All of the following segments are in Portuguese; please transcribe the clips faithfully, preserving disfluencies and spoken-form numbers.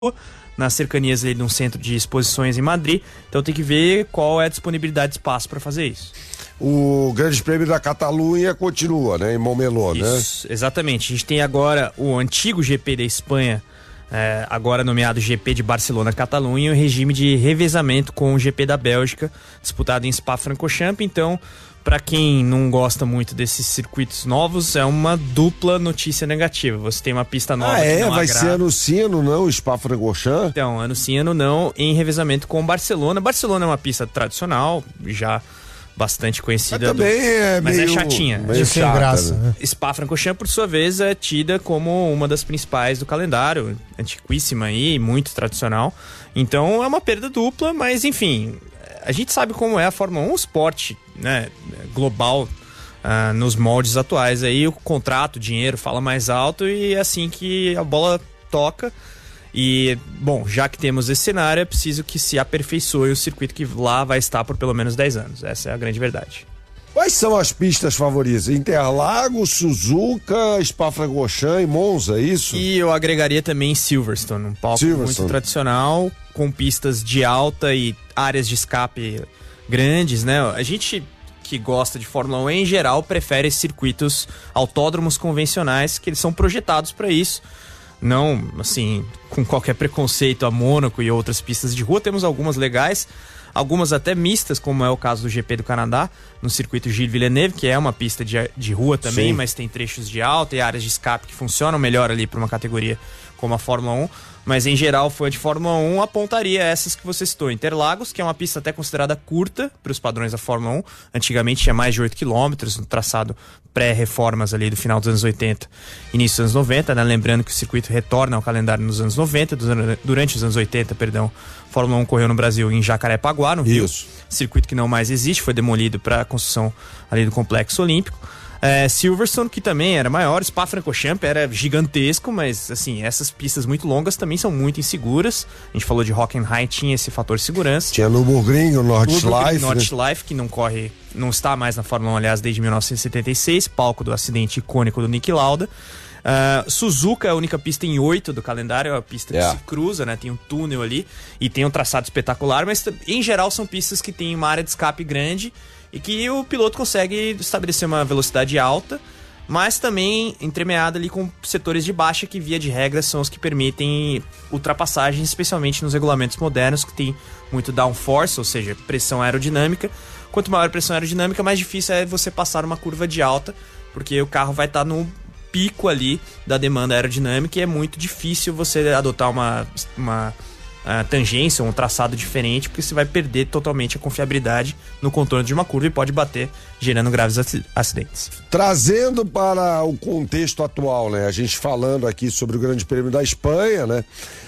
nas cercanias ali de um centro de exposições em Madrid, então tem que ver qual é a disponibilidade de espaço para fazer isso. O Grande Prêmio da Catalunha continua, né, em Montmeló, isso, né? Exatamente, a gente tem agora o antigo G P da Espanha, é, agora nomeado G P de Barcelona-Catalunha, o regime de revezamento com o G P da Bélgica, disputado em Spa-Francorchamps. Então, para quem não gosta muito desses circuitos novos, é uma dupla notícia negativa. Você tem uma pista nova. Ah, é? Que não Vai agrada. ser ano sim, ano não, o Spa-Francorchamps? Então, ano sim, ano não, em revezamento com Barcelona. Barcelona é uma pista tradicional, já bastante conhecida. Mas também do... é Mas meio... é chatinha. Meio sem chata, graça, né? Spa-Francorchamps, por sua vez, é tida como uma das principais do calendário, antiquíssima aí, muito tradicional. Então é uma perda dupla, mas enfim, a gente sabe como é a Fórmula um, um esporte, né, global, uh, nos moldes atuais. Aí o contrato, o dinheiro fala mais alto e é assim que a bola toca. E, bom, já que temos esse cenário, é preciso que se aperfeiçoe o circuito que lá vai estar por pelo menos dez anos. Essa é a grande verdade. Quais são as pistas favoritas? Interlagos, Suzuka, Spa-Francorchamps e Monza, é isso? E eu agregaria também Silverstone, um palco Silverstone. muito tradicional, com pistas de alta e áreas de escape grandes, né? A gente que gosta de Fórmula um em geral prefere circuitos autódromos convencionais, que eles são projetados para isso. Não, assim, com qualquer preconceito a Mônaco e outras pistas de rua. Temos algumas legais, algumas até mistas, como é o caso do G P do Canadá, no circuito Gilles Villeneuve, que é uma pista de, de rua também, Sim. mas tem trechos de alta e áreas de escape que funcionam melhor ali para uma categoria como a Fórmula um. Mas em geral, fã de Fórmula um apontaria essas que você citou. Interlagos, que é uma pista até considerada curta para os padrões da Fórmula um. Antigamente tinha mais de oito quilômetros, um traçado pré-reformas ali do final dos anos oitenta, início dos anos noventa, né? Lembrando que o circuito retorna ao calendário nos anos noventa, durante os anos oitenta, perdão, a Fórmula um correu no Brasil em Jacarepaguá, no Rio. Isso. Circuito que não mais existe, foi demolido para a construção ali do Complexo Olímpico. É, Silverstone, que também era maior, Spa-Francorchamps era gigantesco, mas assim, essas pistas muito longas também são muito inseguras. A gente falou de Hockenheim, tinha esse fator de segurança. Tinha Nürburgring, o Nordschleife, né? Nordschleife, que não corre, não está mais na Fórmula um, aliás, desde mil novecentos e setenta e seis, palco do acidente icônico do Niki Lauda. Uh, Suzuka é a única pista em oito do calendário, é a pista que Yeah. se cruza, né? Tem um túnel ali e tem um traçado espetacular, mas em geral são pistas que têm uma área de escape grande e que o piloto consegue estabelecer uma velocidade alta, mas também entremeada ali com setores de baixa que, via de regra, são os que permitem ultrapassagens, especialmente nos regulamentos modernos, que tem muito downforce, ou seja, pressão aerodinâmica. Quanto maior a pressão aerodinâmica, mais difícil é você passar uma curva de alta, porque o carro vai estar no pico ali da demanda aerodinâmica e é muito difícil você adotar uma, uma uh, tangência, um traçado diferente, porque você vai perder totalmente a confiabilidade no contorno de uma curva e pode bater, gerando graves acidentes. Trazendo para o contexto atual, né? A gente falando aqui sobre o Grande Prêmio da Espanha, né?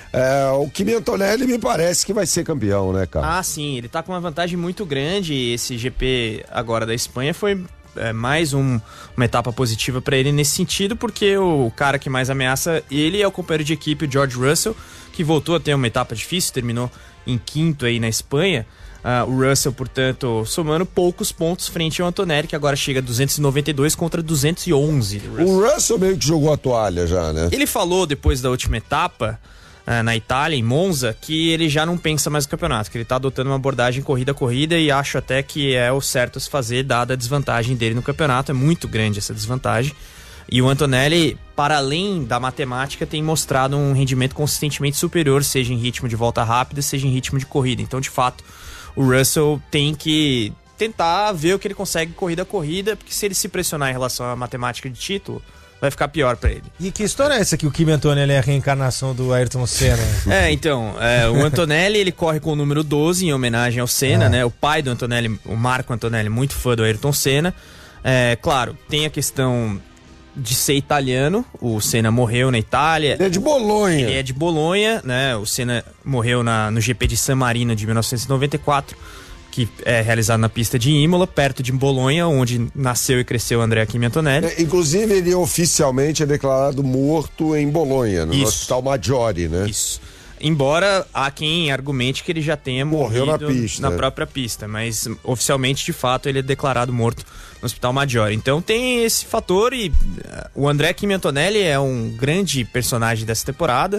É, o Kimi Antonelli me parece que vai ser campeão, né, cara? Ah, sim, ele tá com uma vantagem muito grande. Esse G P agora da Espanha foi é, mais um, uma etapa positiva para ele nesse sentido, porque o cara que mais ameaça ele é o companheiro de equipe, o George Russell, que voltou a ter uma etapa difícil, terminou em quinto aí na Espanha. Uh, o Russell, portanto, somando poucos pontos frente ao Antonelli, que agora chega a duzentos e noventa e dois contra duzentos e onze. Do Russell. O Russell meio que jogou a toalha já, né? Ele falou depois da última etapa, uh, na Itália, em Monza, que ele já não pensa mais no campeonato, que ele tá adotando uma abordagem corrida a corrida, e acho até que é o certo a se fazer, dada a desvantagem dele no campeonato. É muito grande essa desvantagem. E o Antonelli, para além da matemática, tem mostrado um rendimento consistentemente superior, seja em ritmo de volta rápida, seja em ritmo de corrida. Então, de fato, o Russell tem que tentar ver o que ele consegue corrida a corrida, porque se ele se pressionar em relação à matemática de título, vai ficar pior pra ele. E que história é essa que o Kimi Antonelli é a reencarnação do Ayrton Senna? É, então, é, o Antonelli, ele corre com o número doze em homenagem ao Senna, Ah. né? O pai do Antonelli, o Marco Antonelli, muito fã do Ayrton Senna. É, claro, tem a questão de ser italiano. O Senna morreu na Itália. Ele é de Bolonha. Ele é de Bolonha, né? O Senna morreu na, no G P de San Marino de mil novecentos e noventa e quatro, que é realizado na pista de Imola, perto de Bolonha, onde nasceu e cresceu o Andrea Kimi Antonelli. É, inclusive, ele oficialmente é declarado morto em Bolonha, no Isso. Hospital Maggiore, né? Isso. Embora há quem argumente que ele já tenha Morreu morrido na pista. na própria pista, mas oficialmente, de fato, ele é declarado morto no Hospital Maggiore. Então tem esse fator, e uh, o Andrea Kimi Antonelli é um grande personagem dessa temporada,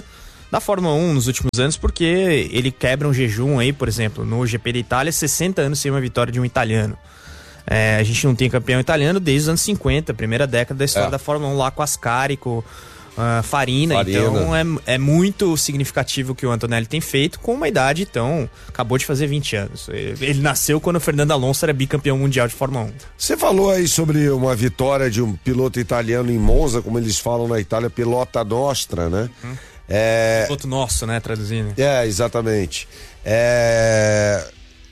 da Fórmula um nos últimos anos, porque ele quebra um jejum aí, por exemplo, no G P da Itália, sessenta anos sem uma vitória de um italiano. É, a gente não tem campeão italiano desde os anos cinquenta, primeira década da história é. da Fórmula um, lá com Ascari, com uh, Farina. Farina. Então é, é muito significativo o que o Antonelli tem feito com uma idade, então, acabou de fazer vinte anos. Ele, ele nasceu quando o Fernando Alonso era bicampeão mundial de Fórmula um. Você falou aí sobre uma vitória de um piloto italiano em Monza, como eles falam na Itália, pilota nostra, né? Hum. É... Piloto nosso, né, traduzindo. É, exatamente. É...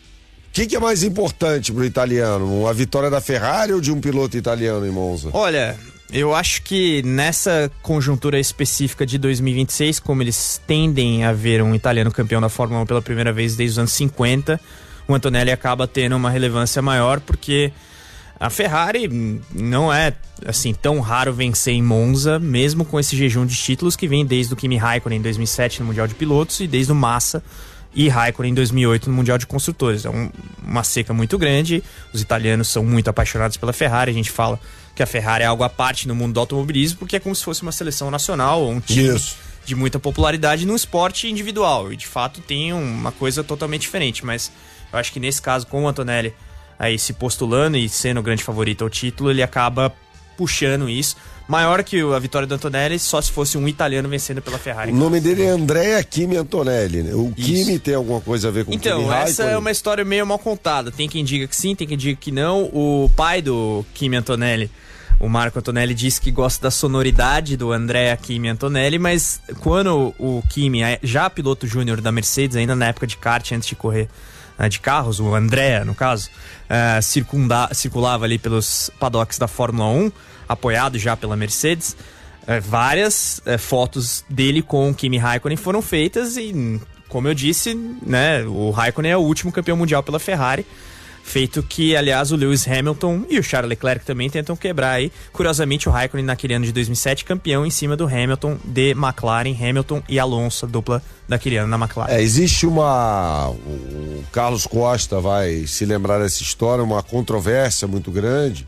O que, que é mais importante pro italiano? A vitória da Ferrari ou de um piloto italiano em Monza? Olha, eu acho que nessa conjuntura específica de dois mil e vinte e seis, como eles tendem a ver um italiano campeão da Fórmula um pela primeira vez desde os anos cinquenta, o Antonelli acaba tendo uma relevância maior, porque a Ferrari não é assim tão raro vencer em Monza, mesmo com esse jejum de títulos que vem desde o Kimi Raikkonen em dois mil e sete no Mundial de Pilotos e desde o Massa e Raikkonen em dois mil e oito no Mundial de Construtores. É um, uma seca muito grande, os italianos são muito apaixonados pela Ferrari, a gente fala que a Ferrari é algo à parte no mundo do automobilismo, porque é como se fosse uma seleção nacional, ou um time Isso. de muita popularidade num esporte individual, e de fato tem uma coisa totalmente diferente, mas eu acho que nesse caso, com o Antonelli aí se postulando e sendo o grande favorito ao título, ele acaba puxando isso. Maior que a vitória do Antonelli, só se fosse um italiano vencendo pela Ferrari. O nome dele é Andrea Kimi Antonelli, né? O Isso. Kimi tem alguma coisa a ver com então, o Kimi Raikkonen? Então, essa é uma história meio mal contada. Tem quem diga que sim, tem quem diga que não. O pai do Kimi Antonelli, o Marco Antonelli, disse que gosta da sonoridade do Andrea Kimi Antonelli, mas quando o Kimi, já piloto júnior da Mercedes, ainda na época de kart, antes de correr de carros, o Andrea, no caso, uh, circunda, circulava ali pelos paddocks da Fórmula um, apoiado já pela Mercedes, uh, várias uh, fotos dele com o Kimi Raikkonen foram feitas e, como eu disse, né, o Raikkonen é o último campeão mundial pela Ferrari, feito que, aliás, o Lewis Hamilton e o Charles Leclerc também tentam quebrar aí. Curiosamente, o Raikkonen naquele ano de dois mil e sete, campeão em cima do Hamilton de McLaren, Hamilton e Alonso, a dupla daquele ano na McLaren. É, existe uma... O Carlos Costa vai se lembrar dessa história, uma controvérsia muito grande.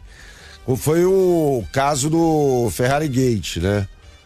Foi o caso do Ferrari Gate, né?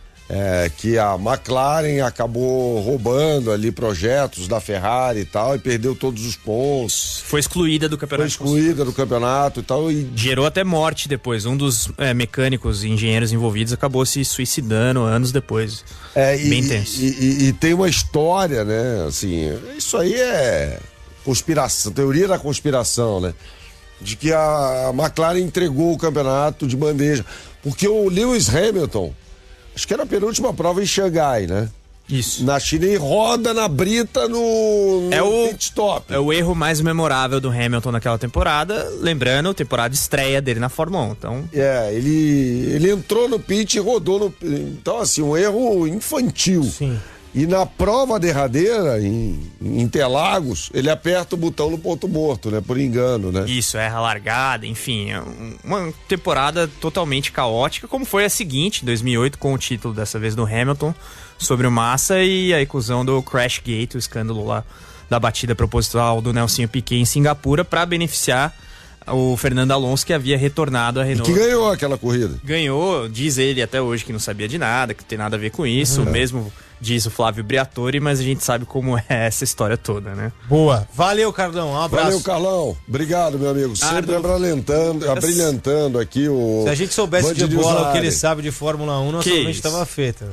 É, que a McLaren acabou roubando ali projetos da Ferrari e tal, e perdeu todos os pontos. Foi excluída do campeonato. Foi excluída do campeonato e tal. E... gerou até morte depois. Um dos é, mecânicos e engenheiros envolvidos acabou se suicidando anos depois. É, Bem e, tenso. E, e, e tem uma história, né? Assim, isso aí é conspiração, teoria da conspiração, né? De que a McLaren entregou o campeonato de bandeja. Porque o Lewis Hamilton, acho que era a penúltima prova em Xangai, né? Isso. Na China, e roda na brita no, no é o, pit stop. É o erro mais memorável do Hamilton naquela temporada. Lembrando, temporada de estreia dele na Fórmula um. Então... É, ele, ele entrou no pit e rodou no... Então, assim, um erro infantil. Sim. E na prova derradeira, em, em Interlagos, ele aperta o botão no ponto morto, né? Por engano, né? Isso, erra a largada, enfim. É uma temporada totalmente caótica, como foi a seguinte, dois mil e oito, com o título dessa vez do Hamilton sobre o Massa e a inclusão do Crash Gate, o escândalo lá da batida proposital do Nelsinho Piquet em Singapura, para beneficiar o Fernando Alonso, que havia retornado à Renault. E que ganhou aquela corrida. Ganhou, diz ele até hoje que não sabia de nada, que não tem nada a ver com isso, uhum. mesmo diz o Flávio Briatore, mas a gente sabe como é essa história toda, né? Boa. Valeu, Carlão. Um abraço. Valeu, Carlão. Obrigado, meu amigo. Sempre abrilhantando, abrilhantando aqui o... Se a gente soubesse de bola o que ele sabe de Fórmula um, nossa mente estava feita.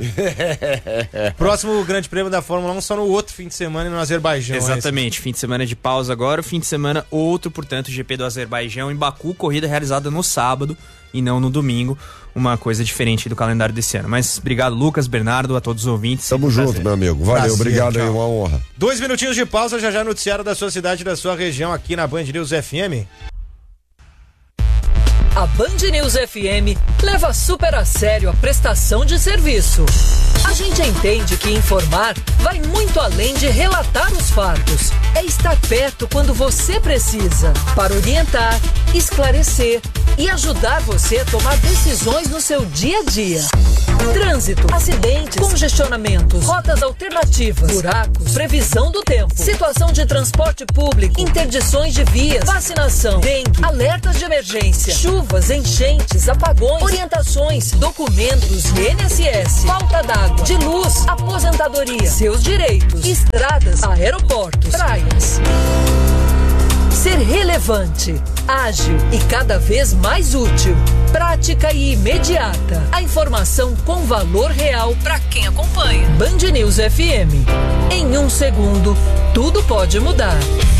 Próximo grande prêmio da Fórmula um só no outro fim de semana no Azerbaijão. Exatamente. É fim de semana de pausa agora. Fim de semana outro, portanto, G P do Azerbaijão em Baku, corrida realizada no sábado e não no domingo. Uma coisa diferente do calendário desse ano. Mas obrigado, Lucas, Bernardo, a todos os ouvintes. Tamo junto, meu amigo. Valeu, prazer, obrigado tchau. Aí, uma honra. Dois minutinhos de pausa, já já noticiário da sua cidade e da sua região aqui na Band News F M. A Band News F M leva super a sério a prestação de serviço. A gente entende que informar vai muito além de relatar os fatos. É estar perto quando você precisa, para orientar, esclarecer e ajudar você a tomar decisões no seu dia a dia. Trânsito, acidentes, congestionamentos, rotas alternativas, buracos, previsão do tempo, situação de transporte público, interdições de vias, vacinação, dengue, alertas de emergência, chuvas, enchentes, apagões, orientações, documentos, I N S S, falta d'água, de luz, aposentadoria, seus direitos, estradas, aeroportos, praias. Ser relevante, ágil e cada vez mais útil. Prática e imediata. A informação com valor real para quem acompanha. Band News F M. Em um segundo, tudo pode mudar.